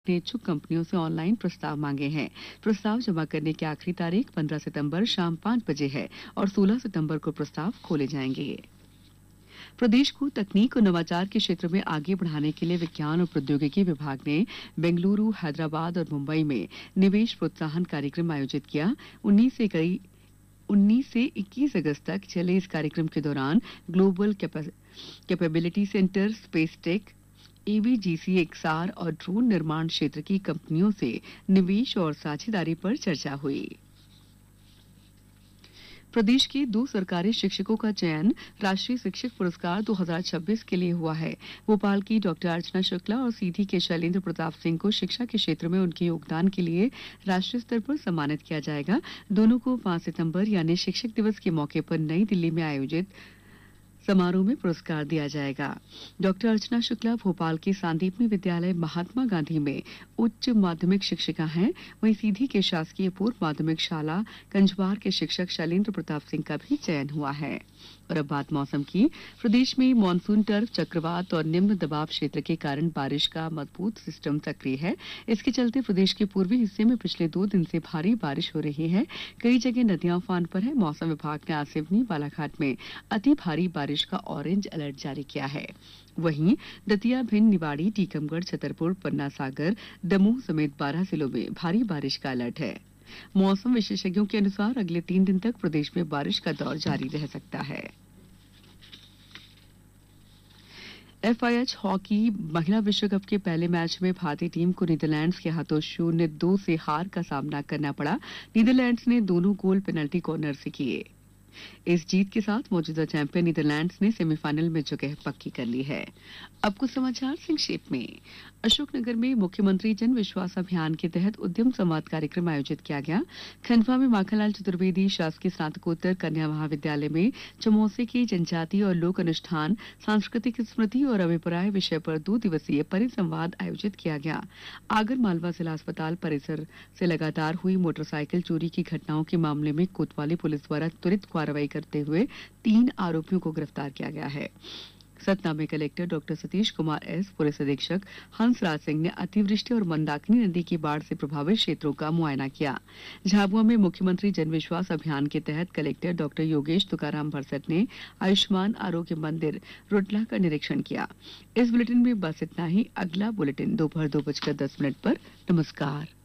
ने इच्छुक कंपनियों से ऑनलाइन प्रस्ताव मांगे हैं। प्रस्ताव जमा करने की आखिरी तारीख 15 सितंबर शाम 5 बजे है और 16 सितंबर को प्रस्ताव खोले जाएंगे। प्रदेश को तकनीक और नवाचार के क्षेत्र में आगे बढ़ाने के लिए विज्ञान और प्रौद्योगिकी विभाग ने बेंगलुरु, हैदराबाद और मुंबई में निवेश प्रोत्साहन कार्यक्रम आयोजित किया। 19 से 21 अगस्त तक चले इस कार्यक्रम के दौरान global capability centre, space tech, AVGC, XR और ड्रोन निर्माण क्षेत्र की कंपनियों से निवेश और साझेदारी पर चर्चा हुई। प्रदेश के 2 सरकारी शिक्षकों का चयन राष्ट्रीय शिक्षक पुरस्कार 2026 के लिए हुआ है। भोपाल की डॉक्टर अर्चना शुक्ला और सीधी के शैलेंद्र प्रताप सिंह को शिक्षा के क्षेत्र में उनके योगदान के लिए राष्ट्रीय स्तर पर सम्मानित किया जाएगा। दोनों को 5 सितंबर यानी शिक्षक दिवस के मौके पर नई दिल्ली में आयोजित समारोह में पुरस्कार दिया जाएगा। डॉक्टर अर्चना शुक्ला भोपाल के सांदीपनी विद्यालय महात्मा गांधी में उच्च माध्यमिक शिक्षिका हैं। वहीं सीधी के शासकीय पूर्व माध्यमिक शाला कंजबार के शिक्षक शैलेंद्र प्रताप सिंह का भी चयन हुआ है। और अब बात मौसम की। प्रदेश में मानसून टर्फ, चक्रवात और निम्न दबाव क्षेत्र के कारण बारिश का मजबूत सिस्टम सक्रिय है। इसके चलते प्रदेश के पूर्वी हिस्से में पिछले 2 दिन से भारी बारिश हो रही है। कई जगह नदियां उफान पर है। मौसम विभाग ने आज सिवनी, बालाघाट में अति भारी बारिश का ऑरेंज अलर्ट जारी किया है। वहीं दतिया, भिंड, निवाड़ी, टीकमगढ़, छतरपुर, पन्ना, सागर, दमोह समेत 12 जिलों में भारी बारिश का अलर्ट है। मौसम विशेषज्ञों के अनुसार अगले 3 दिन तक प्रदेश में बारिश का दौर जारी रह सकता है। एफआईएच हॉकी महिला विश्व कप के पहले मैच में भारतीय टीम को नीदरलैंड्स के हाथों 0-2 से हार का सामना करना पड़ा। नीदरलैंड्स ने दोनों गोल पेनल्टी कॉर्नर से किए। इस जीत के साथ मौजूदा चैंपियन नीदरलैंड्स ने सेमीफाइनल में जगह पक्की कर ली है। अब कुछ समाचार संक्षेप में। अशोकनगर में मुख्यमंत्री जन विश्वास अभियान के तहत उद्यम संवाद कार्यक्रम आयोजित किया गया। खंडवा में माखनलाल चतुर्वेदी शासकीय स्नातकोत्तर कन्या महाविद्यालय में चमोसे की जनजाति और लोक अनुष्ठान, सांस्कृतिक स्मृति और अभिप्राय विषय पर 2 दिवसीय परिसंवाद आयोजित किया गया। आगर मालवा जिला अस्पताल परिसर से लगातार हुई मोटरसाइकिल चोरी की घटनाओं के मामले में कोतवाली पुलिस द्वारा त्वरित कार्रवाई करते हुए 3 आरोपियों को गिरफ्तार किया गया है। सतना में collector doctor Satish Kumar S, police अधीक्षक हंसराज सिंह ने अतिवृष्टि और मंदाकिनी नदी की बाढ़ से प्रभावित क्षेत्रों का मुआयना किया। झाबुआ में मुख्यमंत्री जन विश्वास अभियान के तहत कलेक्टर डॉक्टर योगेश तुकाराम भरसट ने आयुष्मान आरोग्य मंदिर रुडला का निरीक्षण किया। इस बुलेटिन में बस इतना ही। अगला बुलेटिन दोपहर 2:10 पर। नमस्कार।